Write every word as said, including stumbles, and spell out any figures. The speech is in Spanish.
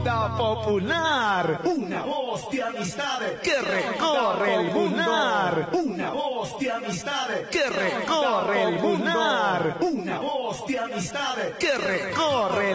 Onda Popular, una voz de amistad que recorre el lunar, una voz de amistad que recorre el lunar, una voz de amistad que recorre